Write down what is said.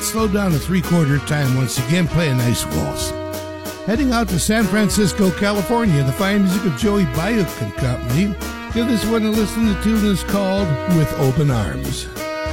slow down to 3/4 time once again, play a nice waltz. Heading out to San Francisco, California, the fine music of Joey Bayuk and Company. Give this one a listen. The tune is called With Open Arms.